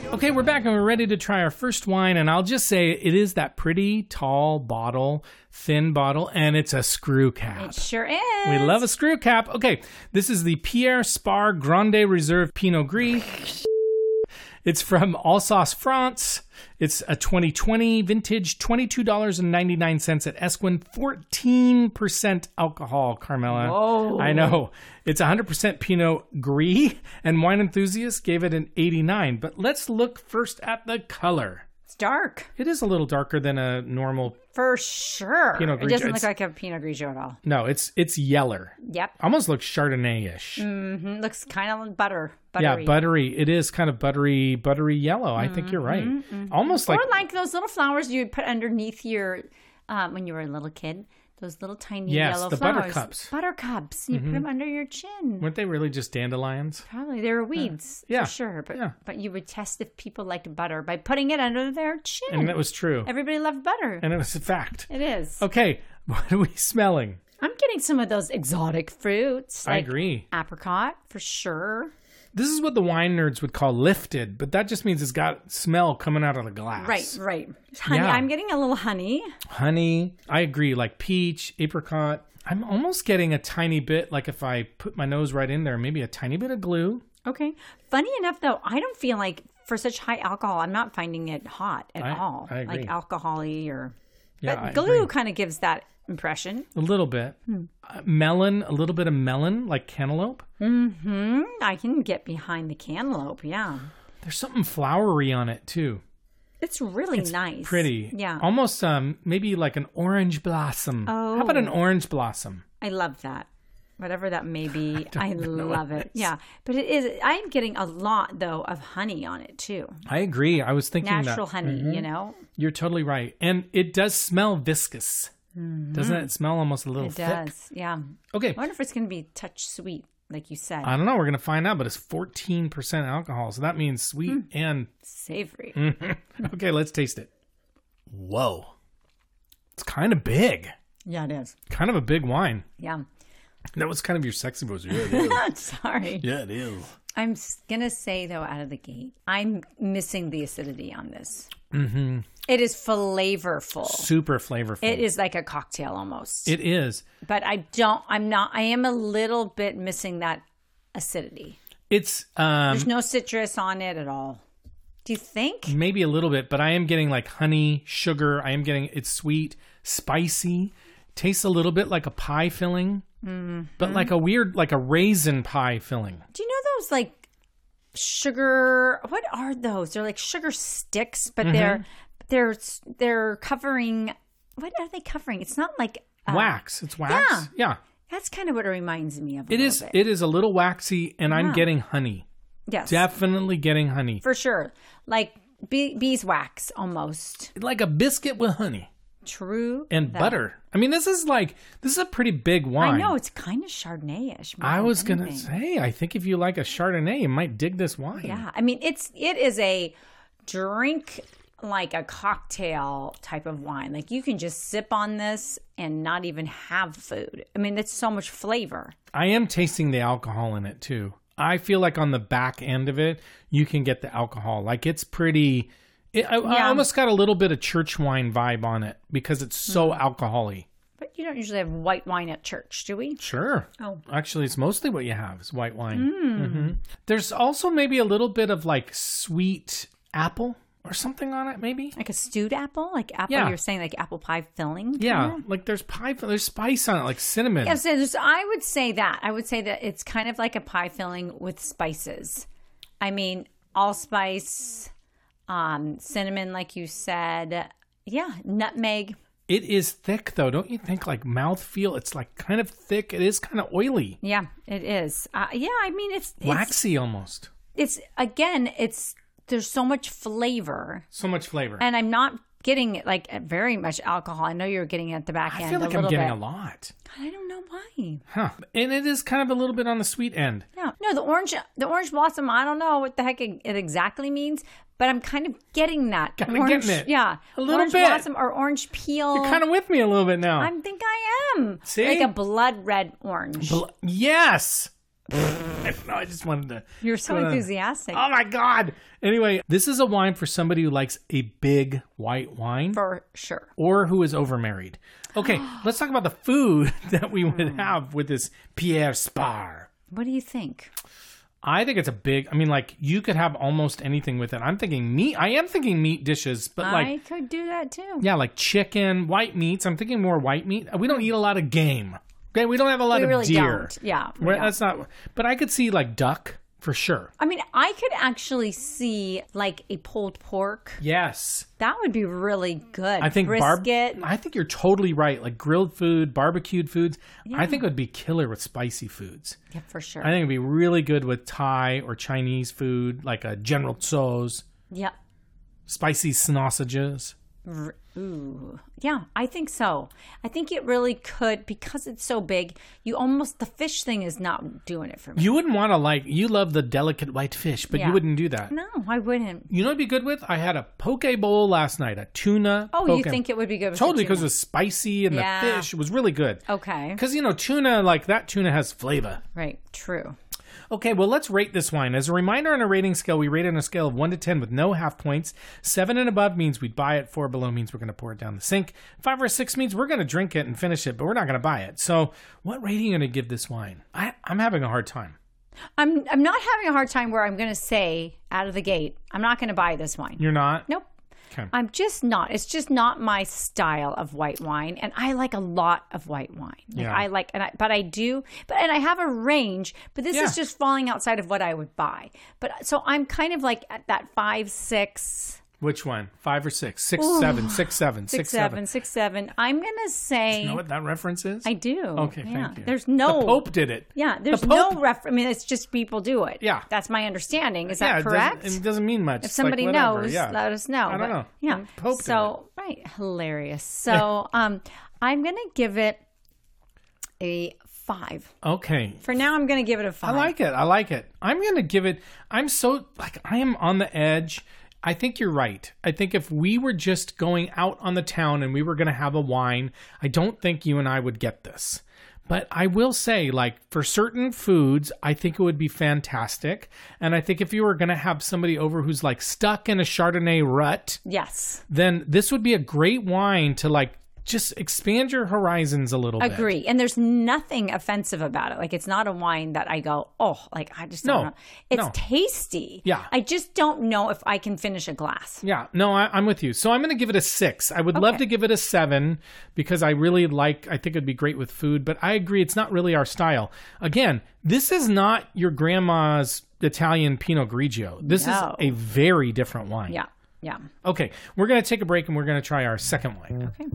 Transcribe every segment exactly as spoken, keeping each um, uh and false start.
Okay, we're back and we're ready to try our first wine, and I'll just say it is that pretty tall bottle, thin bottle, and it's a screw cap. It sure is. We love a screw cap. Okay, this is the Pierre Spar Grande Reserve Pinot Gris. It's from Alsace, France. It's a twenty twenty vintage, twenty-two dollars and ninety-nine cents at Esquin, fourteen percent alcohol, Carmela. Whoa. I know. It's one hundred percent Pinot Gris, and Wine Enthusiast gave it an eighty-nine. But let's look first at the color. It's dark. It is a little darker than a normal... For sure. Pinot It Grigio. doesn't It's- look like a Pinot Grigio at all. No, it's it's yeller. Yep. Almost looks Chardonnay-ish. Mm-hmm. Looks kind of butter. Yeah, Buttery. buttery. It is kind of buttery, buttery yellow. I think you're right. Mm-hmm. Almost like... Or like those little flowers you would put underneath your, um, when you were a little kid. Those little tiny Yes, yellow the flowers. buttercups. Buttercups. You put them under your chin. Weren't they really just dandelions? Probably. They were weeds, Yeah. for sure. But Yeah. but you would test if people liked butter by putting it under their chin. And that was true. Everybody loved butter. And it was a fact. It is. Okay, what are we smelling? I'm getting some of those exotic fruits. I Like agree. apricot, for sure. This is what the wine nerds would call lifted, but that just means it's got smell coming out of the glass. Right, right. Honey, Yeah. I'm getting a little honey. Honey, I agree, like peach, apricot. I'm almost getting a tiny bit, like if I put my nose right in there, maybe a tiny bit of glue. Okay. Funny enough, though, I don't feel like for such high alcohol, I'm not finding it hot at I- all. I agree. Like alcohol-y or... Yeah, but I glue agree. kind of gives that impression. A little bit. Hmm. Uh, melon, a little bit of melon, like cantaloupe. Mm-hmm. I can get behind the cantaloupe, yeah. There's something flowery on it, too. It's really nice. Pretty. Yeah. Almost um, maybe like an orange blossom. Oh. How about an orange blossom? I love that. Whatever that may be, I, even know love what it. it is. Yeah. But it is, I'm getting a lot, though, of honey on it, too. I agree. I was thinking Natural that. honey, you know? You're totally right. And it does smell viscous. Doesn't it smell almost a little It thick? does, yeah. Okay. I wonder if it's going to be touch sweet, like you said. I don't know. We're going to find out, but it's fourteen percent alcohol. So that means sweet Hmm. and... Savory. Okay, let's taste it. Whoa. It's kind of big. Yeah, it is. Kind of a big wine. Yeah. That was kind of your sexy voice. Yeah, it is. Sorry. Yeah, it is. I'm going to say, though, out of the gate, I'm missing the acidity on this. Mm-hmm. It is flavorful. Super flavorful. It is like a cocktail almost. It is. But I don't, I'm not, I am a little bit missing that acidity. It's um, There's no citrus on it at all. Do you think? maybe a little bit, but I am getting like honey, sugar. I am getting, it's sweet, spicy. Tastes a little bit like a pie filling, mm-hmm. but like a weird, like a raisin pie filling. Do you know those like sugar, what are those? They're like sugar sticks, but Mm-hmm. they're, they're, they're covering, what are they covering? It's not like uh, Wax. It's wax. yeah. Yeah. That's kind of what it reminds me of. A It little is. bit. It is a little waxy, and I'm Yeah. getting honey. Yes. Definitely getting honey. For sure. Like bee, beeswax almost. Like a biscuit with honey True. and that. butter. I mean, this is like, this is a pretty big wine. I know. It's kind of Chardonnay-ish. more I than was going to anything. say, I think if you like a Chardonnay, you might dig this wine. Yeah. I mean, it's, it is a drink like a cocktail type of wine. Like you can just sip on this and not even have food. I mean, it's so much flavor. I am tasting the alcohol in it too. I feel like on the back end of it, you can get the alcohol. Like it's pretty, it, I, I Yeah. almost got a little bit of church wine vibe on it because it's so Hmm. alcohol-y. But you don't usually have white wine at church, do we? Sure. Oh. Actually, it's mostly what you have is white wine. Mm-hmm. There's also maybe a little bit of like sweet apple or something on it, maybe. Like a stewed apple? Like apple, Yeah. you're saying like apple pie filling? Yeah, kinda? like there's pie, there's spice on it, like cinnamon. Yeah, so there's- I would say that. I would say that it's kind of like a pie filling with spices. I mean, allspice, um, cinnamon, like you said. Yeah, nutmeg. It is thick though, don't you think? Like mouthfeel, it's like kind of thick. It is kind of oily, Yeah, it is. Uh, yeah, I mean, it's, it's waxy almost. It's again, it's there's so much flavor, So much flavor. and I'm not getting like very much alcohol. I know you're getting it at the back I end. feel like a I'm little getting bit. a lot. I don't know why. Huh. And it is kind of a little bit on the sweet end. Yeah, no, the orange, the orange blossom. I don't know what the heck it, it exactly means, but I'm kind of getting that. Kinda orange, getting it. Yeah, A little orange bit. blossom or orange peel. You're kind of with me a little bit now. I think I am. See? Like a blood red orange. Bl- yes. I don't know. I just wanted to. You're so uh, enthusiastic. Oh my God. Anyway, this is a wine for somebody who likes a big white wine. For sure. Or who is overmarried. Okay, let's talk about the food that we would have with this Pierre Spar. What do you think? I think it's a big, I mean, like, you could have almost anything with it. I'm thinking meat. I am thinking meat dishes, but like. I could do that too. Yeah, like chicken, white meats. I'm thinking more white meat. We don't eat a lot of game. Okay, we don't have a lot We of really deer. don't. Yeah. we Well, don't. that's not, but I could see like duck for sure. I mean, I could actually see like a pulled pork. Yes. That would be really good. I think barb- brisket. I think you're totally right. Like grilled food, barbecued foods. I think it would be killer with spicy foods. Yeah, for sure. I think it'd be really good with Thai or Chinese food, like a General Tso's, Yep. spicy sausages. R- Ooh. Yeah, I think so. I think it really could, because it's so big, you almost, the fish thing is not doing it for me. You wouldn't want to like, you love the delicate white fish, but Yeah. you wouldn't do that. No, I wouldn't. You know what'd be good with? I had a poke bowl last night, a tuna. Oh, poke. you think it would be good with Totally, the because it tuna. was spicy and Yeah. the fish. It was really good. Okay. Because, you know, tuna, like that tuna has flavor. Right. True. Okay, well, let's rate this wine. As a reminder, on a rating scale, we rate it on a scale of one to ten with no half points. seven and above means we'd buy it. four below means we're going to pour it down the sink. five or six means we're going to drink it and finish it, but we're not going to buy it. So what rating are you going to give this wine? I, I'm having a hard time. I'm I'm not having a hard time where I'm going to say out of the gate, I'm not going to buy this wine. You're not? Nope. Okay. I'm just not. It's just not my style of white wine, and I like a lot of white wine. Like Yeah. I like, and I, but I do, but and I have a range. But this Yeah. is just falling outside of what I would buy. But so I'm kind of like at that five, six, Which one? Five or six? Six, seven, six, seven, six, six, seven, seven. six, seven. I'm gonna say. You know what that reference is? I do. Okay, yeah. thank you. There's no. The Pope did it. Yeah, there's The Pope- no ref. I mean, it's just people do it. Yeah. That's my understanding. Is yeah, that it correct? doesn't, it doesn't mean much. If somebody knows, yeah. let us know. I don't But, know. Yeah. Pope did so right, hilarious. So um, I'm gonna give it a five. Okay. For now, I'm gonna give it a I five. like it. I like it. I'm going to give it, I'm so, like, I am on the edge. I think you're right. I think if we were just going out on the town and we were going to have a wine, I don't think you and I would get this. But I will say, like, for certain foods, I think it would be fantastic. And I think if you were going to have somebody over who's, like, stuck in a Chardonnay rut, Yes. then this would be a great wine to, like, just expand your horizons a little bit. Agree. And there's nothing offensive about it. Like, it's not a wine that I go, oh, like, I just don't No. know. It's No. tasty. Yeah. I just don't know if I can finish a glass. Yeah, no, I, I'm with you. So I'm going to give it a six. I would love Okay. to give it a seven because I really like, I think it'd be great with food, but I agree it's not really our style. Again, this is not your grandma's Italian Pinot Grigio. This No. is a very different wine. Yeah. Yeah. Okay, we're going to take a break and we're going to try our second wine. Okay.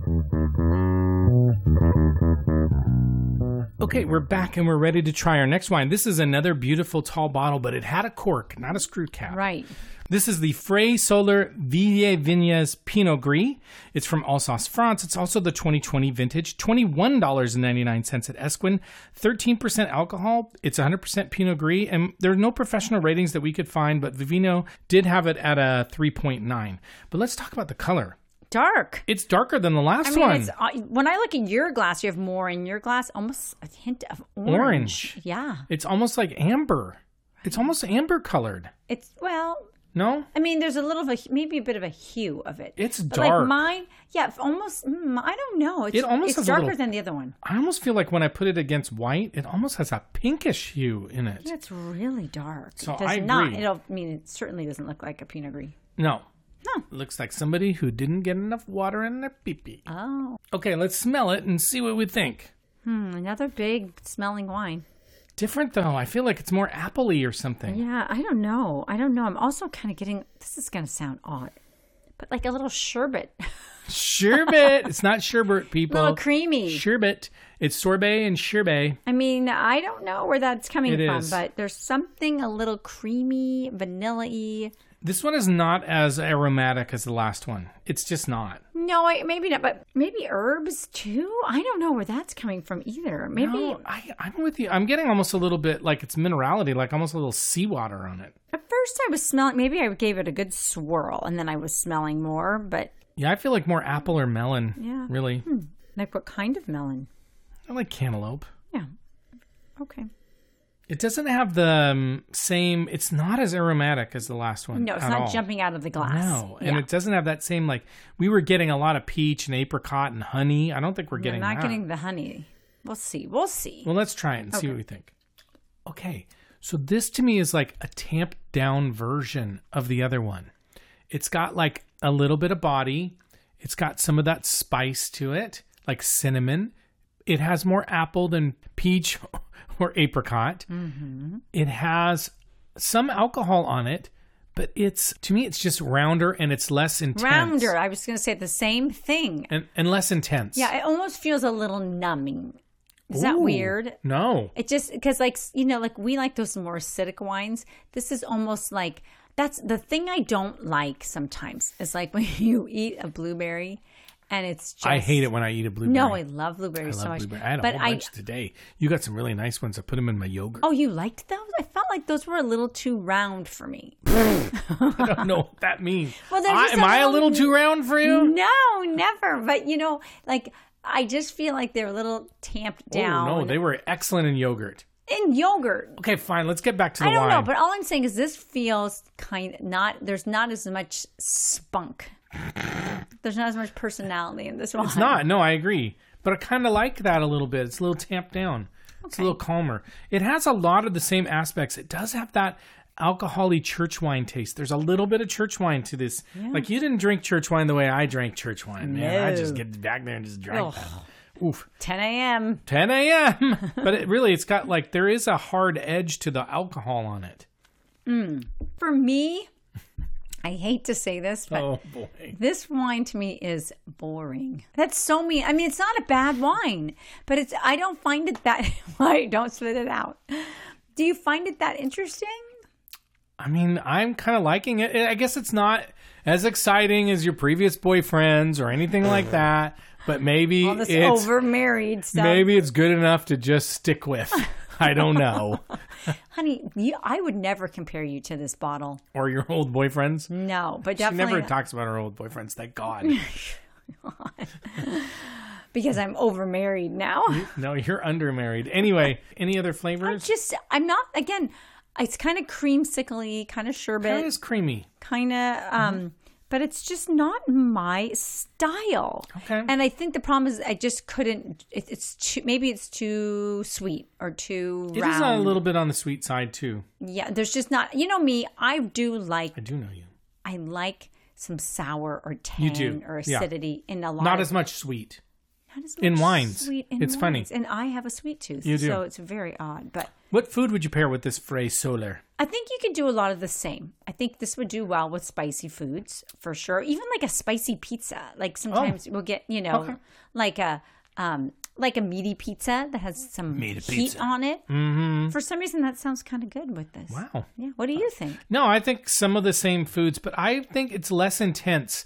Okay, we're back and we're ready to try our next wine. This is another beautiful tall bottle, but it had a cork, not a screw cap. Right. This is the Frey Solar Villiers Vignes Pinot Gris. It's from Alsace, France. It's also the twenty twenty vintage, twenty-one dollars and ninety-nine cents at Esquin, thirteen percent alcohol. It's one hundred percent Pinot Gris, and there are no professional ratings that we could find, but Vivino did have it at a three point nine. But let's talk about the color. Dark. It's darker than the last I mean, one. it's, uh, when I look at your glass, you have more in your glass, almost a hint of orange. Orange. Yeah. It's almost like amber. It's almost amber colored. It's, well, No? I mean, there's a little of a, maybe a bit of a hue of it. It's but dark. like mine, yeah, almost, mm, I don't know. It's, It almost it's has a darker little- than the other one. I almost feel like when I put it against white, it almost has a pinkish hue in it. Yeah, it's really dark. So it does I not, agree. it'll, I mean, it certainly doesn't look like a Pinot Gris. No. No. Looks like somebody who didn't get enough water in their pee-pee. Oh. Okay, let's smell it and see what we think. Hmm, another big smelling wine. Different though. I feel like it's more appley or something. Yeah, I don't know. I don't know. I'm also kind of getting, this is going to sound odd, but like a little sherbet. Sherbet. It's not sherbet, people. A little creamy. Sherbet. It's sorbet and sherbet. I mean, I don't know where that's coming It from, is. but there's something a little creamy, vanilla-y. This one is not as aromatic as the last one. It's just not. No, I, maybe not, but maybe herbs too? I don't know where that's coming from either. Maybe No, I, I'm with you. I'm getting almost a little bit like it's minerality, like almost a little seawater on it. at first I was smelling, maybe I gave it a good swirl and then I was smelling more, but Yeah, I feel like more apple or melon. Yeah. Really. like what kind of melon? I like cantaloupe. Yeah. Okay. It doesn't have the um, same, it's not as aromatic as the last one. No, it's at not all. jumping out of the glass. No, and Yeah. it doesn't have that same, like, we were getting a lot of peach and apricot and honey. I don't think we're We're getting not that. getting the honey. We'll see. We'll see. Well, let's try it and see what we think. Okay, so this to me is like a tamped down version of the other one. It's got like a little bit of body. It's got some of that spice to it, like cinnamon. It has more apple than peach or apricot. Mm-hmm. It has some alcohol on it, but it's, to me, it's just rounder and it's less intense. Rounder. I was going to say the same thing. And, and less intense. Yeah, it almost feels a little numbing. Is that Ooh, weird? No. It just, because like, you know, like we like those more acidic wines. This is almost like, that's the thing I don't like sometimes. Is like when you eat a blueberry and it's just. I hate it when I eat a blueberry. No, I love blueberries I love so much. blueberry. I had a but whole I, bunch today. You got some really nice ones. I put them in my yogurt. Oh, you liked those? I felt like those were a little too round for me. I don't know what that means. Well, they're I, just am a I a little- little too round for you? No, never. But you know, like I just feel like they're a little tamped down. Oh, no, they were excellent in yogurt. in yogurt. Okay, fine. Let's get back to the I don't wine. know, but all I'm saying is this feels kind not. There's not as much spunk. There's not as much personality in this wine. It's not. No, I agree. But I kind of like that a little bit. It's a little tamped down. It's a Okay. little calmer. It has a lot of the same aspects. It does have that alcohol-y church wine taste. There's a little bit of church wine to this. Like, you didn't drink church wine the way I drank church wine. Man, I No. just get back there and just drank Ugh. that. Oof. ten a.m. ten a.m. But it really, it's got like, there is a hard edge to the alcohol on it. For me, I hate to say this, but Oh, boy. this wine to me is boring. That's so mean. I mean, it's not a bad wine, but it's. I don't find it that. Why? Don't spit it out. Do you find it that interesting? I mean, I'm kind of liking it. I guess it's not as exciting as your previous boyfriends or anything like that, but maybe All this it's over married stuff. maybe it's good enough to just stick with. I don't know. Honey, you, I would never compare you to this bottle. Or your old boyfriends. No, but She definitely never talks about her old boyfriends, thank God. because I'm over married now. No, you're undermarried. Anyway, any other I'm flavors? just, I'm not. Again, it's kind of creamsicle-y, kind of sherbet. Kind of is creamy. kind of um but it's just not my style. Okay. And I think the problem is I just couldn't it, it's too maybe it's too sweet or too It round. is a little bit on the sweet side, too. Yeah, there's just not, you know me, I do like I do know you. I like some sour or tang You do, or yeah. acidity in a lot Not of, as much sweet. not as in much wines. sweet in It's funny. wines. And I have a sweet tooth. You do. So it's very odd, but What food would you pair with this Frey Solar? I think you could do a lot of the same. I think this would do well with spicy foods for sure. Even like a spicy pizza. Like sometimes we'll get, you know, Okay. like a um like a meaty pizza that has some Meaty heat pizza. on it. Mm-hmm. For some reason that sounds kind of good with this. Wow. Yeah. What do you think? No, I think some of the same foods, but I think it's less intense.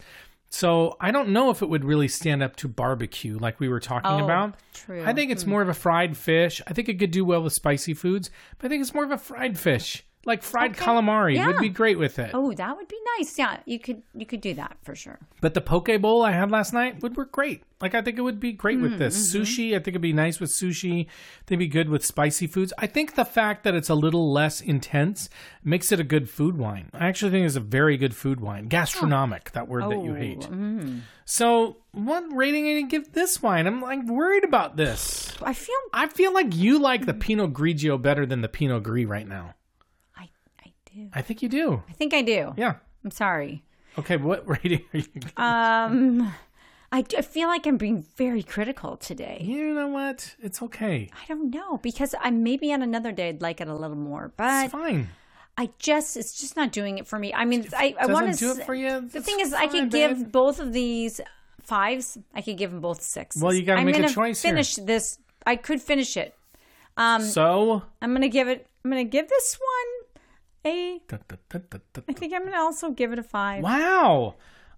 So I don't know if it would really stand up to barbecue like we were talking Oh, about. true. I think it's more of a fried fish. I think it could do well with spicy foods, but I think it's more of a fried fish. Like fried Okay. calamari Yeah. would be great with it. Oh, that would be nice. Yeah, you could you could do that for sure. But the poke bowl I had last night would work great. Like, I think it would be great with this. Mm-hmm. Sushi, I think it'd be nice with sushi. They'd be good with spicy foods. I think the fact that it's a little less intense makes it a good food wine. I actually think it's a very good food wine. Gastronomic, that word that you Oh, hate. mm. So, what rating are you going to give this wine? I'm like worried about this. I feel I feel like you like the Pinot Grigio better than the Pinot Gris right now. I I do. I think you do. I think I do. Yeah. I'm sorry. Okay, what rating are you giving? Um I, do- I feel like I'm being very critical today. You know what? It's okay. I don't know because I maybe on another day I'd like it a little more, but It's fine. I just it's just not doing it for me. I mean, I, I Doesn't want to do it for you? The That's thing is, I fine, could give babe. both of these fives. I could give them both sixes. Well, you gotta I'm make a gonna choice here. Finish this. I could finish it. Um, So, I'm gonna give it. I'm gonna give this one a. da, da, da, da, da, I think I'm gonna also give it a five. wow.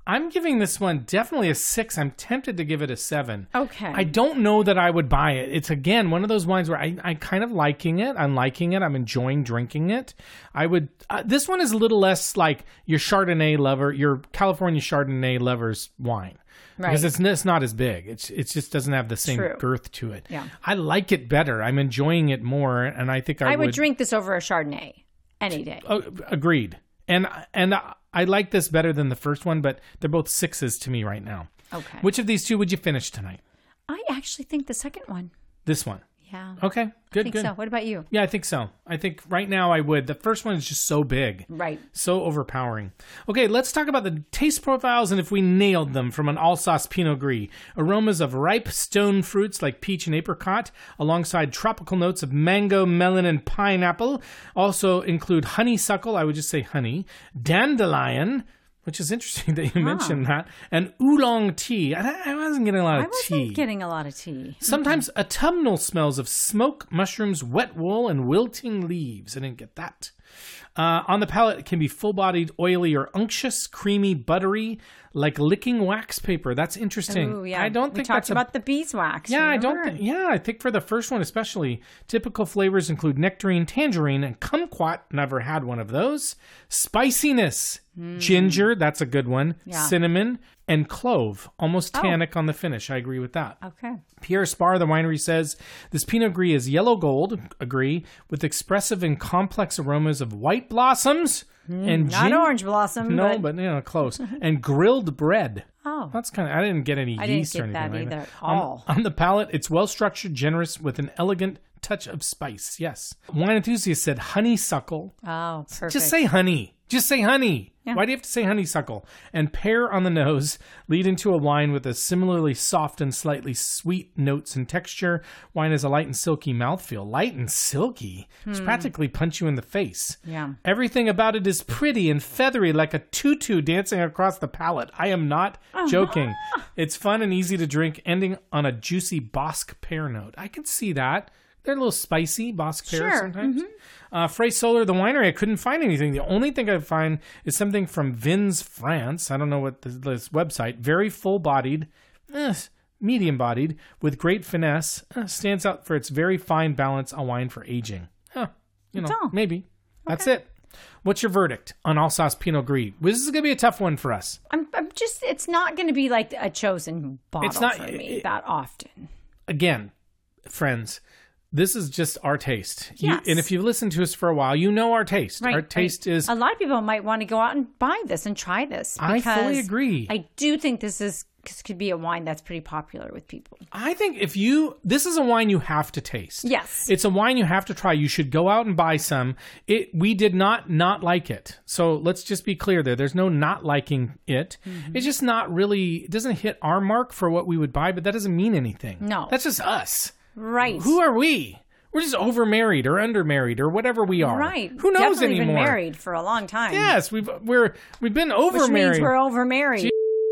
I'm giving this one definitely a six. I'm tempted to give it a seven. Okay. I don't know that I would buy it. It's, again, one of those wines where I, I'm kind of liking it. I'm liking it. I'm enjoying drinking it. I would, uh, this one is a little less like your Chardonnay lover, your California Chardonnay lover's wine. Right. Because it's, it's not as big. It's it just doesn't have the same True. girth to it. Yeah. I like it better. I'm enjoying it more, and I think I, I would drink this over a Chardonnay any day. Uh, agreed. And and I like this better than the first one, but they're both sixes to me right now. Okay. Which of these two would you finish tonight? I actually think the second one. This one. Yeah. Okay. Good, I think good. so. What about you? Yeah, I think so. I think right now I would. The first one is just so big. Right. So overpowering. Okay, let's talk about the taste profiles and if we nailed them from an Alsace Pinot Gris. Aromas of ripe stone fruits like peach and apricot, alongside tropical notes of mango, melon, and pineapple. Also include honeysuckle, I would just say honey, dandelion, which is interesting that you mentioned that, and oolong tea. I, I wasn't getting a lot of I wasn't tea. getting a lot of tea. Sometimes autumnal smells of smoke, mushrooms, wet wool, and wilting leaves. I didn't get that. Uh, on the palate, it can be full-bodied, oily, or unctuous, creamy, buttery, like licking wax paper. That's interesting. Ooh, yeah. I don't we think talked that's a- about the beeswax. Yeah, I remember? don't. Th- yeah, I think for the first one especially, typical flavors include nectarine, tangerine, and kumquat. Never had one of those. Spiciness, mm. ginger. That's a good one. Yeah. Cinnamon and clove. Almost Oh. tannic on the finish. I agree with that. Okay. Pierre Spar, the winery, says this Pinot Gris is yellow gold. Agree, with expressive and complex aromas of white blossoms mm, and not gin- orange blossom. No, but, but you know, close. And grilled bread. oh, That's kind of. I didn't get any I yeast didn't or get anything that like either that. at all. On, on the palate, it's well structured, generous, with an elegant touch of spice. Yes. Wine enthusiast said honeysuckle. oh, perfect. Just say honey. Just say honey. Yeah. Why do you have to say honeysuckle? And pear on the nose lead into a wine with a similarly soft and slightly sweet notes and texture. Wine has a light and silky mouthfeel. Light and silky. It's practically punch you in the face. Yeah. Everything about it is pretty and feathery, like a tutu dancing across the palate. I am not joking. It's fun and easy to drink, ending on a juicy Bosque pear note. I can see that. They're a little spicy, Bosque pears Sure. sometimes. Uh, Frey Solar, the winery, I couldn't find anything. The only thing I find is something from Vins, France. I don't know what this, this website. Very full-bodied, eh, medium-bodied, with great finesse. Uh, stands out for its very fine balance, a wine for aging. Huh. You know, That's all. maybe. That's it. What's your verdict on Alsace Pinot Gris? This is going to be a tough one for us. I'm, I'm just, it's not going to be like a chosen bottle It's not- for me it- that often. Again, friends, this is just our taste. You- Yes. and if you've listened to us for a while, you know our taste. Right, our taste right. is... A lot of people might want to go out and buy this and try this. I fully because agree. I do think this is this could be a wine that's pretty popular with people. I think if you... This is a wine you have to taste. Yes. It's a wine you have to try. You should go out and buy some. It. We did not not like it. So let's just be clear there. There's no not liking it. Mm-hmm. It's just not really... It doesn't hit our mark for what we would buy, but that doesn't mean anything. No. That's just us. Right. Who are we? We're just over-married or under-married or whatever we are. Right. Who knows Definitely anymore? been married for a long time. Yes, we've we're we've been Which over-married. means we're over married.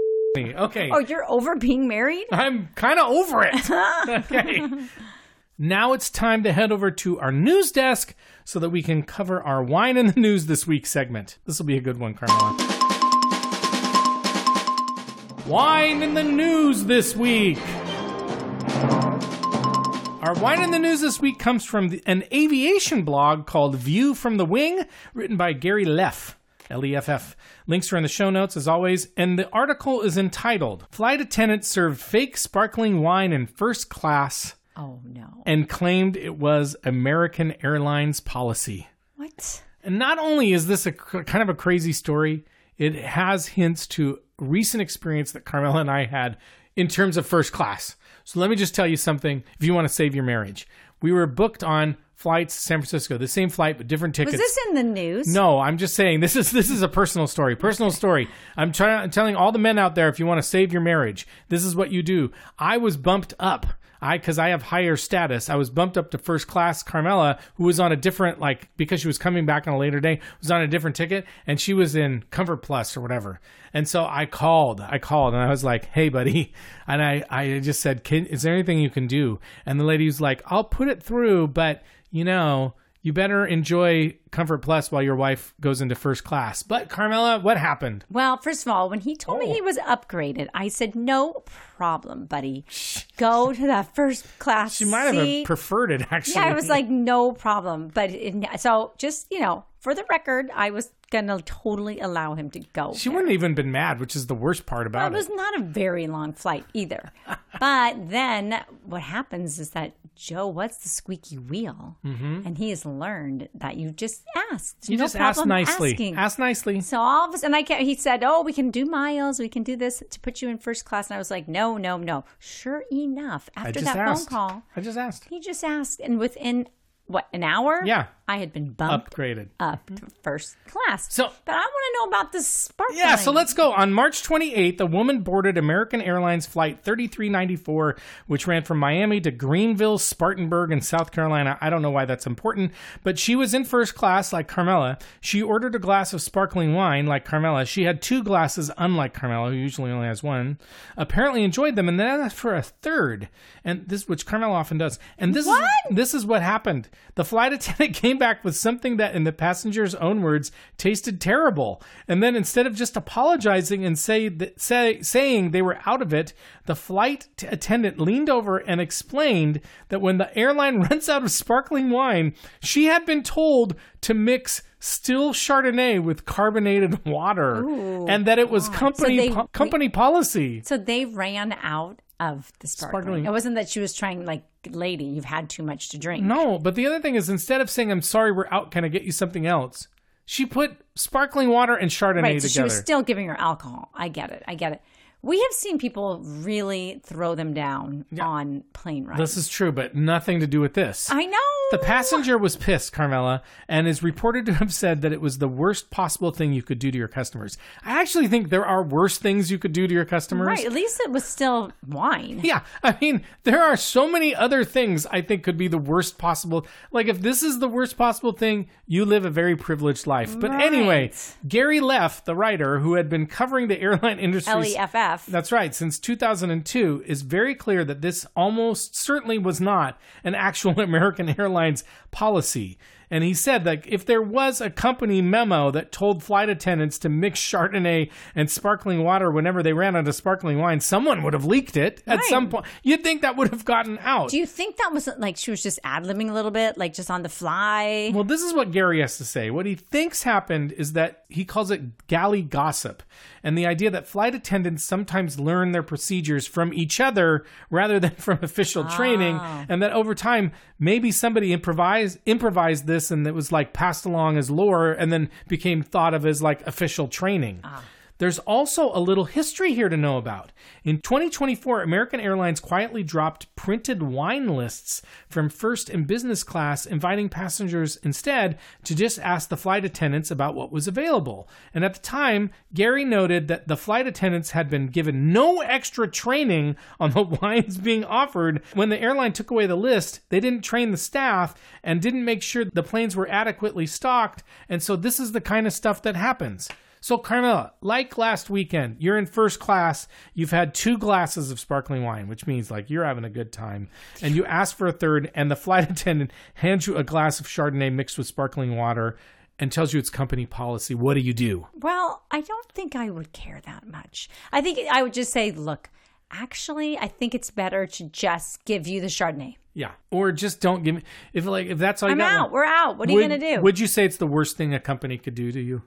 Okay. Oh, you're over being married? I'm kind of over it. Okay. Now it's time to head over to our news desk so that we can cover our Wine in the News this week segment. This will be a good one, Carmela. Wine in the News this week. Our Wine in the News this week comes from the, an aviation blog called View from the Wing, written by Gary Leff. L E F F. Links are in the show notes, as always, and the article is entitled, Flight Attendant Served Fake Sparkling Wine in First Class Oh, no. and Claimed It Was American Airlines Policy. What? And not only is this a kind of a crazy story, it has hints to recent experience that Carmela and I had in terms of first class. So let me just tell you something if you want to save your marriage. We were booked on flights to San Francisco, the same flight but different tickets. Was this in the news? No, I'm just saying this is this is a personal story. Personal story. I'm trying telling all the men out there, if you want to save your marriage, this is what you do. I was bumped up. I because I have higher status. I was bumped up to first class. Carmela, who was on a different, like, because she was coming back on a later day, was on a different ticket, and she was in Comfort Plus or whatever. And so I called. I called, and I was like, "Hey, buddy," and I I just said, can, "Is there anything you can do?" And the lady was like, "I'll put it through, but you know, you better enjoy Comfort Plus while your wife goes into first class. But Carmela, what happened? Well, first of all, when he told Oh. me he was upgraded, I said, no problem, buddy. Go to that first class She might have seat. preferred it, actually. Yeah, I was like, no problem. But it, so just, you know, for the record, I was going to totally allow him to go. She there. wouldn't even been mad, which is the worst part Well, about it was it. not a very long flight either. But then what happens is that Joe, what's the squeaky wheel? Mm-hmm. And he has learned that you just asked. You no just ask problem nicely. asking. Ask nicely. So all of a sudden, I can't, he said, oh, we can do miles. We can do this to put you in first class. And I was like, no, no, no. Sure enough, I after just that asked. phone call, I just asked. he just asked. And within, what, an hour? Yeah. I had been bumped Upgraded. up to first class. So- but I want to know about the sparkling. Yeah, so let's go. On March twenty-eighth, a woman boarded American Airlines Flight thirty-three ninety-four, which ran from Miami to Greenville, Spartanburg, in South Carolina. I don't know why that's important, but she was in first class like Carmela. She ordered a glass of sparkling wine like Carmela. She had two glasses, unlike Carmela, who usually only has one. Apparently enjoyed them, and then asked for a third, and this, which Carmela often does. And this What? is this is what happened. The flight attendant came back with something that, in the passenger's own words, tasted terrible. And then instead of just apologizing and say, th- say saying they were out of it, the flight t- attendant leaned over and explained that when the airline runs out of sparkling wine, she had been told to mix still Chardonnay with carbonated water, Ooh, and that it was company So they- po- company policy. So they ran out of the sparkling. Sparkling. It wasn't that she was trying, like, lady, you've had too much to drink. No, but the other thing is, instead of saying, I'm sorry, we're out, can I get you something else? She put sparkling water and Chardonnay Right, so together. she was still giving her alcohol. I get it. I get it. We have seen people really throw them down on plane rides. This is true, but nothing to do with this. I know. The passenger was pissed, Carmela, and is reported to have said that it was the worst possible thing you could do to your customers. I actually think there are worse things you could do to your customers. Right, at least it was still wine. Yeah, I mean, there are so many other things I think could be the worst possible. Like, if this is the worst possible thing, you live a very privileged life. But Right. anyway, Gary Leff, the writer who had been covering the airline industry. L E F F. That's right, since two thousand two, is very clear that this almost certainly was not an actual American Airlines policy. And he said that if there was a company memo that told flight attendants to mix Chardonnay and sparkling water whenever they ran out of sparkling wine, someone would have leaked it at Right. some point. You'd think that would have gotten out. Do you think that was like she was just ad-libbing a little bit, like just on the fly? Well, this is what Gary has to say. What he thinks happened is that he calls it galley gossip, and the idea that flight attendants sometimes learn their procedures from each other rather than from official training, and that over time maybe somebody improvised improvised this and it was like passed along as lore and then became thought of as like official training. There's also a little history here to know about. In twenty twenty-four, American Airlines quietly dropped printed wine lists from first and business class, inviting passengers instead to just ask the flight attendants about what was available. And at the time, Gary noted that the flight attendants had been given no extra training on the wines being offered. When the airline took away the list, they didn't train the staff and didn't make sure the planes were adequately stocked. And so this is the kind of stuff that happens. So, Carmela, like last weekend, you're in first class, you've had two glasses of sparkling wine, which means like you're having a good time, and you ask for a third, and the flight attendant hands you a glass of Chardonnay mixed with sparkling water and tells you it's company policy. What do you do? Well, I don't think I would care that much. I think I would just say, look, actually, I think it's better to just give you the Chardonnay. Yeah. Or just don't give me, if like, if that's all you I'm got. out. We're out. What are would, you going to do? Would you say it's the worst thing a company could do to you?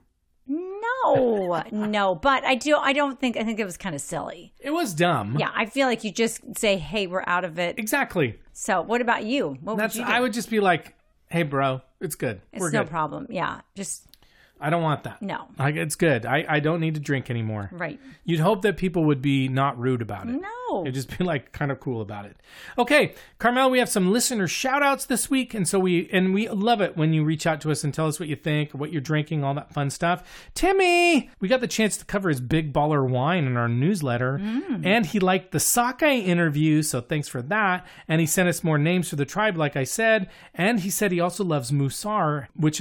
No, no, but I do. I don't think. I think it was kind of silly. It was dumb. Yeah, I feel like you just say, "Hey, we're out of it." Exactly. So, what about you? What That's, would you do? I would just be like, hey, bro, it's good. it's We're no good. problem. Yeah, just I don't want that. no. Like, it's good. I, I don't need to drink anymore. Right. You'd hope that people would be not rude about it. No. They'd just be like kind of cool about it. Okay, Carmel, we have some listener shout outs this week. And so we, and we love it when you reach out to us and tell us what you think, what you're drinking, all that fun stuff. Timmy, we got the chance to cover his Big Baller Wine in our newsletter. Mm. And he liked the sake interview. So thanks for that. And he sent us more names for the tribe, like I said. And he said he also loves Musar, which